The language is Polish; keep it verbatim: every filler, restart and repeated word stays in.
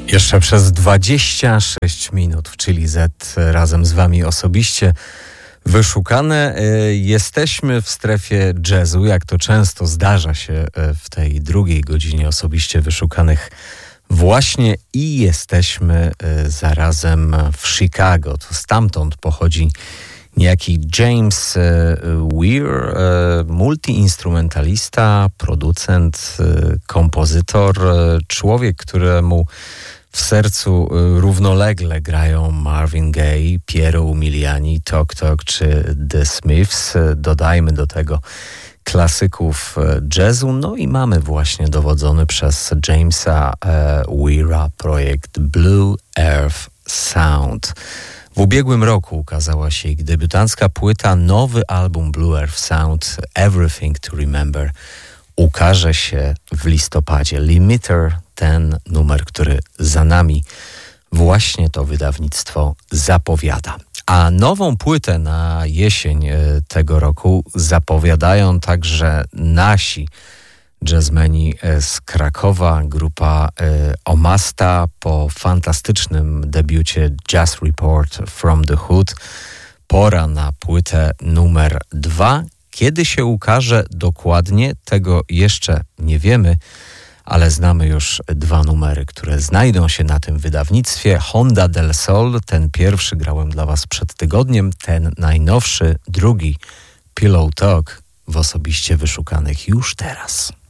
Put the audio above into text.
Jeszcze przez dwadzieścia sześć minut w Chili Z razem z wami osobiście wyszukane. Jesteśmy w strefie jazzu, jak to często zdarza się w tej drugiej godzinie osobiście wyszukanych właśnie, i jesteśmy zarazem w Chicago. To stamtąd pochodzi niejaki James Weir, multiinstrumentalista, producent, kompozytor, człowiek, któremu w sercu równolegle grają Marvin Gaye, Piero Umiliani, Tok Tok czy The Smiths. Dodajmy do tego klasyków jazzu. No i mamy właśnie dowodzony przez Jamesa Weira projekt Blue Earth Sound. W ubiegłym roku ukazała się ich debiutancka płyta. Nowy album Blue Earth Sound, Everything to Remember, ukaże się w listopadzie. Limiter, ten numer, który za nami, właśnie to wydawnictwo zapowiada. A nową płytę na jesień tego roku zapowiadają także nasi jazzmeni z Krakowa, grupa Omasta. Po fantastycznym debiucie Jazz Report from the Hood pora na płytę numer dwa. Kiedy się ukaże dokładnie, tego jeszcze nie wiemy, ale znamy już dwa numery, które znajdą się na tym wydawnictwie. Honda del Sol, ten pierwszy grałem dla was przed tygodniem, ten najnowszy, drugi, Pillow Talk, w osobiście wyszukanych już teraz.